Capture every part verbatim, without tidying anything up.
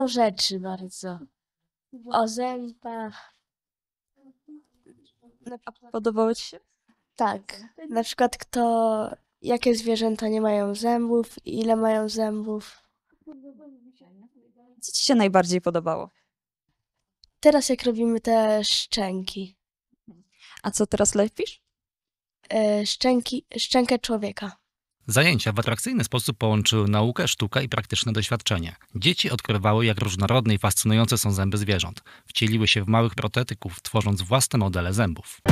rzeczy bardzo. O zębach. Podobało ci się? Tak. Na przykład kto, jakie zwierzęta nie mają zębów, ile mają zębów. Co ci się najbardziej podobało? Teraz jak robimy te szczęki. A co teraz lepisz? E, szczęki, szczękę człowieka. Zajęcia w atrakcyjny sposób połączyły naukę, sztukę i praktyczne doświadczenie. Dzieci odkrywały, jak różnorodne i fascynujące są zęby zwierząt. Wcieliły się w małych protetyków, tworząc własne modele zębów.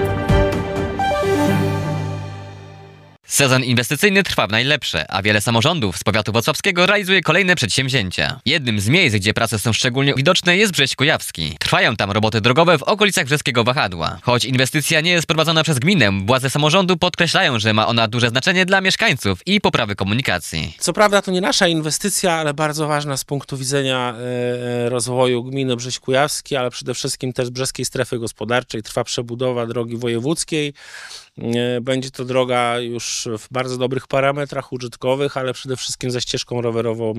Sezon inwestycyjny trwa w najlepsze, a wiele samorządów z powiatu wrocławskiego realizuje kolejne przedsięwzięcia. Jednym z miejsc, gdzie prace są szczególnie widoczne, jest Brześć Kujawski. Trwają tam roboty drogowe w okolicach Brzeskiego Wahadła. Choć inwestycja nie jest prowadzona przez gminę, władze samorządu podkreślają, że ma ona duże znaczenie dla mieszkańców i poprawy komunikacji. Co prawda to nie nasza inwestycja, ale bardzo ważna z punktu widzenia e, rozwoju gminy Brześć Kujawski, ale przede wszystkim też Brzeskiej Strefy Gospodarczej. Trwa przebudowa drogi wojewódzkiej. E, będzie to droga już w bardzo dobrych parametrach użytkowych, ale przede wszystkim ze ścieżką rowerową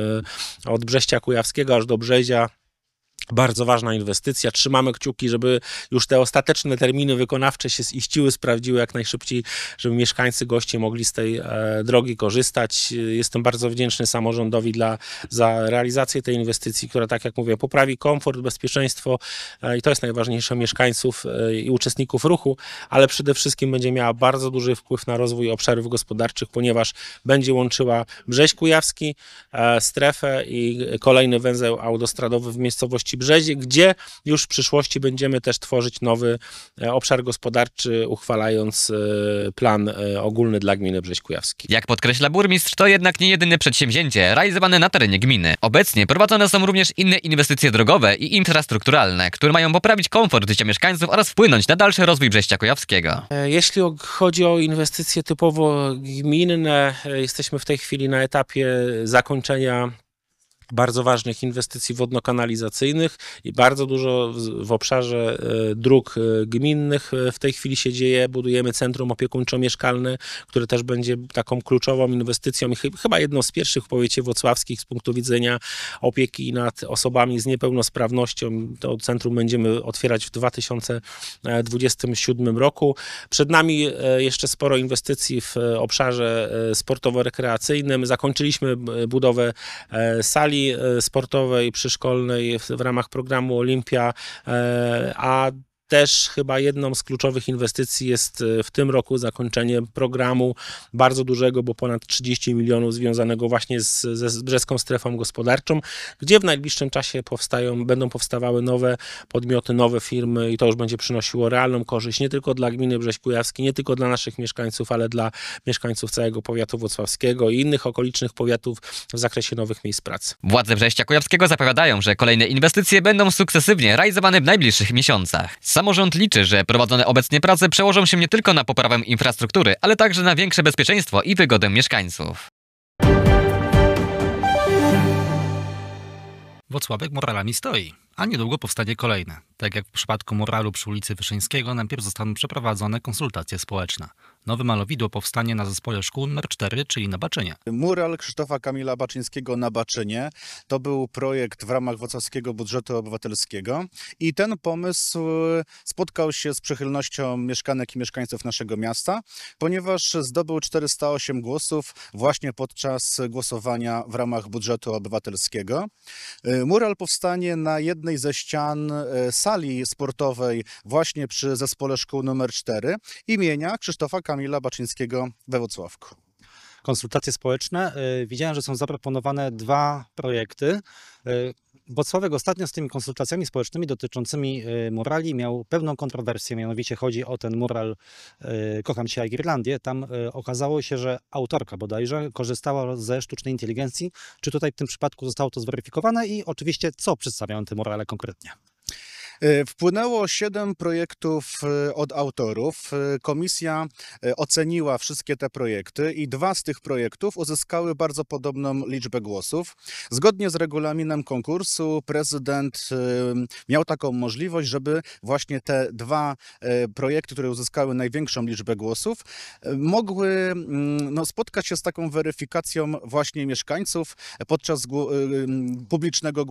e, od Brześcia Kujawskiego aż do Brzezia. Bardzo ważna inwestycja. Trzymamy kciuki, żeby już te ostateczne terminy wykonawcze się ziściły, sprawdziły jak najszybciej, żeby mieszkańcy, goście mogli z tej e, drogi korzystać. Jestem bardzo wdzięczny samorządowi dla, za realizację tej inwestycji, która, tak jak mówię, poprawi komfort, bezpieczeństwo e, i to jest najważniejsze mieszkańców e, i uczestników ruchu, ale przede wszystkim będzie miała bardzo duży wpływ na rozwój obszarów gospodarczych, ponieważ będzie łączyła Brześć Kujawski, e, strefę i kolejny węzeł autostradowy w miejscowości Brzezie, gdzie już w przyszłości będziemy też tworzyć nowy obszar gospodarczy, uchwalając plan ogólny dla gminy Brześć Kujawski. Jak podkreśla burmistrz, to jednak nie jedyne przedsięwzięcie realizowane na terenie gminy. Obecnie prowadzone są również inne inwestycje drogowe i infrastrukturalne, które mają poprawić komfort życia mieszkańców oraz wpłynąć na dalszy rozwój Brześcia Kujawskiego. Jeśli chodzi o inwestycje typowo gminne, jesteśmy w tej chwili na etapie zakończenia bardzo ważnych inwestycji wodno-kanalizacyjnych i bardzo dużo w obszarze dróg gminnych w tej chwili się dzieje. Budujemy centrum opiekuńczo-mieszkalne, które też będzie taką kluczową inwestycją i chyba jedną z pierwszych w powiecie włocławskich z punktu widzenia opieki nad osobami z niepełnosprawnością. To centrum będziemy otwierać w dwa tysiące dwudziestym siódmym roku. Przed nami jeszcze sporo inwestycji w obszarze sportowo-rekreacyjnym. Zakończyliśmy budowę sali sportowej przyszkolnej w, w ramach programu Olimpia, a też chyba jedną z kluczowych inwestycji jest w tym roku zakończenie programu bardzo dużego, bo ponad trzydzieści milionów związanego właśnie z, ze Brzeską Strefą Gospodarczą, gdzie w najbliższym czasie powstają, będą powstawały nowe podmioty, nowe firmy i to już będzie przynosiło realną korzyść nie tylko dla gminy Brześć Kujawski, nie tylko dla naszych mieszkańców, ale dla mieszkańców całego powiatu włocławskiego i innych okolicznych powiatów w zakresie nowych miejsc pracy. Władze Brześcia Kujawskiego zapowiadają, że kolejne inwestycje będą sukcesywnie realizowane w najbliższych miesiącach. Samorząd liczy, że prowadzone obecnie prace przełożą się nie tylko na poprawę infrastruktury, ale także na większe bezpieczeństwo i wygodę mieszkańców. Włocławek muralami stoi, a niedługo powstanie kolejne. Tak jak w przypadku muralu przy ulicy Wyszyńskiego, najpierw zostaną przeprowadzone konsultacje społeczne. Nowe malowidło powstanie na zespole szkół numer cztery, czyli na Baczynie. Mural Krzysztofa Kamila Baczyńskiego na Baczynie to był projekt w ramach wrocławskiego budżetu obywatelskiego i ten pomysł spotkał się z przychylnością mieszkanek i mieszkańców naszego miasta, ponieważ zdobył czterysta osiem głosów właśnie podczas głosowania w ramach budżetu obywatelskiego. Mural powstanie na jednej ze ścian sali sportowej właśnie przy zespole szkół numer cztery imienia Krzysztofa Kamila Baczyńskiego we Włocławku. Konsultacje społeczne. Widziałem, że są zaproponowane dwa projekty. Włocławek ostatnio z tymi konsultacjami społecznymi dotyczącymi murali miał pewną kontrowersję, mianowicie chodzi o ten mural Kocham Cię jak Irlandię. Tam okazało się, że autorka bodajże korzystała ze sztucznej inteligencji. Czy tutaj w tym przypadku zostało to zweryfikowane i oczywiście co przedstawiają te murale konkretnie? E, Wpłynęło siedem projektów e, od autorów. E, Komisja e, oceniła wszystkie te projekty i dwa z tych projektów uzyskały bardzo podobną liczbę głosów. Zgodnie z regulaminem konkursu prezydent e, miał taką możliwość, żeby właśnie te dwa e, projekty, które uzyskały największą liczbę głosów, e, mogły mm, no, spotkać się z taką weryfikacją właśnie mieszkańców podczas gło- e, publicznego